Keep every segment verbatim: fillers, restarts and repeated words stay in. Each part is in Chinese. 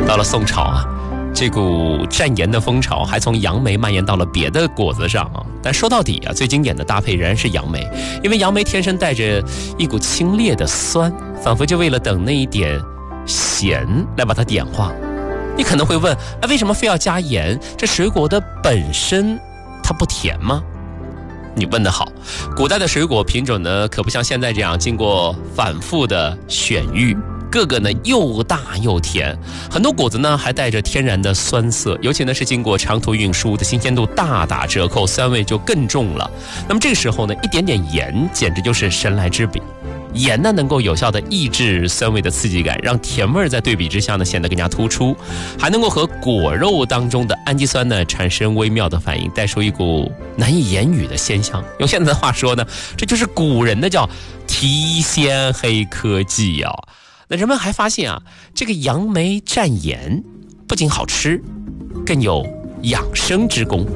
到了宋朝啊，这股蘸盐的风潮还从杨梅蔓延到了别的果子上啊。但说到底啊，最经典的搭配仍然是杨梅，因为杨梅天生带着一股清冽的酸，仿佛就为了等那一点咸来把它点化。你可能会问，啊，为什么非要加盐？这水果的本身它不甜吗？你问得好，古代的水果品种呢，可不像现在这样经过反复的选育，个个呢又大又甜，很多果子呢还带着天然的酸涩，尤其呢是经过长途运输的新鲜度大打折扣，酸味就更重了。那么这个时候呢，一点点盐简直就是神来之笔。盐呢能够有效的抑制酸味的刺激感，让甜味在对比之下呢显得更加突出，还能够和果肉当中的氨基酸呢产生微妙的反应，带出一股难以言语的鲜香。用现在的话说呢，这就是古人的叫提鲜黑科技啊。那人们还发现啊，这个杨梅蘸盐不仅好吃，更有养生之功。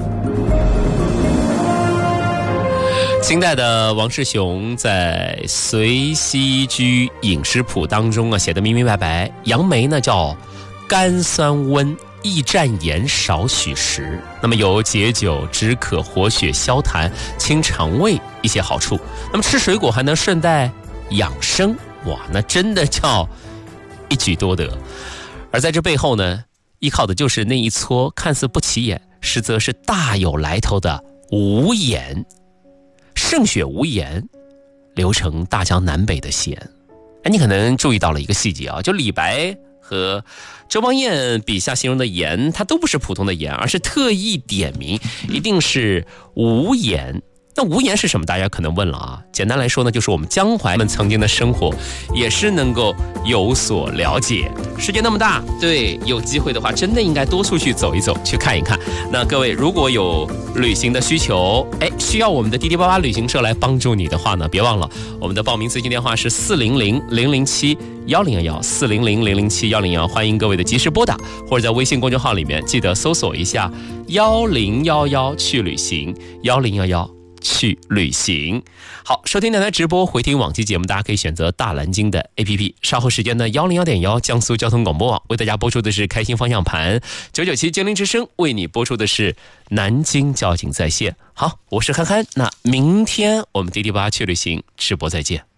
清代的王世雄在《随溪居饮食谱》当中啊写得明明白白，杨梅呢叫甘酸温，宜蘸盐少许食，那么有解酒、止渴、活血、消痰、清肠胃一些好处。那么吃水果还能顺带养生，哇，那真的叫一举多得。而在这背后呢，依靠的就是那一撮看似不起眼，实则是大有来头的无盐。胜雪无盐，流成大江南北的咸。哎，你可能注意到了一个细节啊，就李白和周邦彦笔下形容的盐，它都不是普通的盐，而是特意点名，一定是无盐。那无盐是什么？大家可能问了啊。简单来说呢，就是我们江淮们曾经的生活，也是能够有所了解。世界那么大，对，有机会的话，真的应该多出去走一走，去看一看。那各位如果有旅行的需求，哎，需要我们的滴滴八八旅行社来帮助你的话呢，别忘了我们的报名咨询电话是四零零零零七幺零幺幺四零零零零七幺零幺，欢迎各位的及时拨打，或者在微信公众号里面记得搜索一下幺零幺幺去旅行，幺零幺幺。去旅行。好，收听电台直播回听往期节目，大家可以选择大蓝鲸的 A P P。 稍后时间呢，幺零幺点幺江苏交通广播网为大家播出的是开心方向盘，九九七精灵之声为你播出的是南京交警在线。好，我是憨憨，那明天我们滴滴八去旅行直播再见。